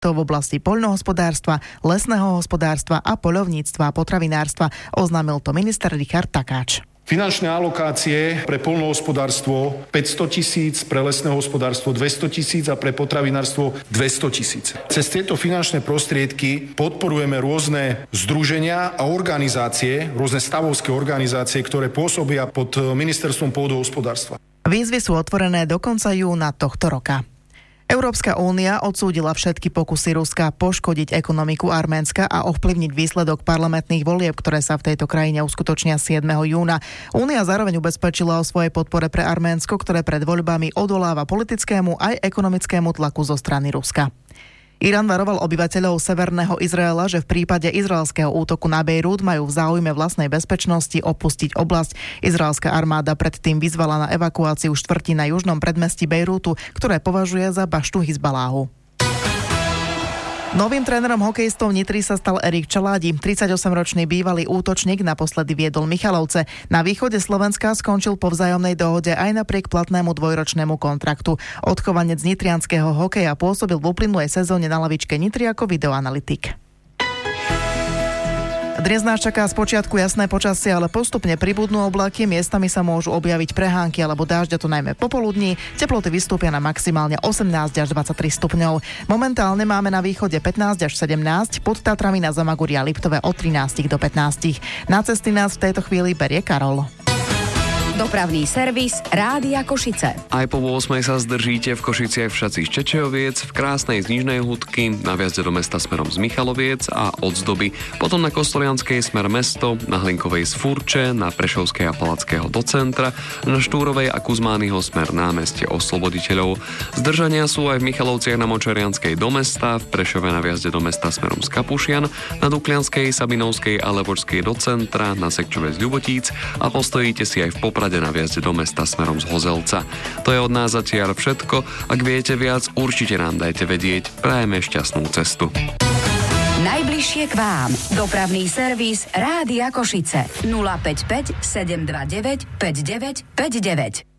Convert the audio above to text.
v oblasti poľnohospodárstva, lesného hospodárstva a poľovníctva a potravinárstva, oznámil to minister Richard Takáč. Finančné alokácie pre poľnohospodárstvo 500 000, pre lesné hospodárstvo 200 000 a pre potravinárstvo 200 000. Cez tieto finančné prostriedky podporujeme rôzne združenia a organizácie, rôzne stavovské organizácie, ktoré pôsobia pod ministerstvom pôdohospodárstva. Výzvy sú otvorené do konca júna tohto roka. Európska únia odsúdila všetky pokusy Ruska poškodiť ekonomiku Arménska a ovplyvniť výsledok parlamentných volieb, ktoré sa v tejto krajine uskutočnia 7. júna. Únia zároveň ubezpečila o svojej podpore pre Arménsko, ktoré pred voľbami odoláva politickému aj ekonomickému tlaku zo strany Ruska. Irán varoval obyvateľov severného Izraela, že v prípade izraelského útoku na Bejrút majú v záujme vlastnej bezpečnosti opustiť oblasť. Izraelská armáda predtým vyzvala na evakuáciu štvrtí na južnom predmestí Bejrútu, ktoré považuje za baštu Hizbaláhu. Novým trénerom hokejistov Nitry sa stal Erik Čaládi. 38-ročný bývalý útočník naposledy viedol Michalovce. Na východe Slovenska skončil po vzájomnej dohode aj napriek platnému dvojročnému kontraktu. Odchovanec nitrianskeho hokeja pôsobil v uplynulej sezóne na lavičke Nitry ako videoanalytik. Dnes nás čaká spočiatku jasné počasie, ale postupne pribudnú oblaky, miestami sa môžu objaviť prehánky alebo dážď, a to najmä popoludní. Teploty vystúpia na maximálne 18 až 23 stupňov. Momentálne máme na východe 15 až 17, pod Tatrami na Zamaguri a Liptove od 13 do 15. Na cesty nás v tejto chvíli berie Karol. Dopravný servis Rádia Košice. Aj po 8 sa zdržíte v Košiciach v Šaci z Čečejoviec, v Krásnej z Nižnej Hudky, na vjazde do mesta smerom z Michaloviec a od Zdoby, potom na Kostolianskej smer mesto, na Hlinkovej z Furče, na Prešovskej a Palackého do centra, na Štúrovej a Kuzmányho smer námestie Osloboditeľov. Zdržania sú aj v Michalovciach na Močerianskej do mesta, v Prešove na vjazde do mesta smerom z Kapušian, na Duklianskej, Sabinovskej a Levočskej do centra, na Sekčove z Ľubotíc a postojíte si aj v Poprade na vjazde do mesta smerom z Hozelca. To je od nás zatiaľ všetko. Ak viete viac, určite nám dajte vedieť. Prajeme šťastnú cestu. Najbližšie k vám. Dopravný servis Rádia Košice. 055 729 5959.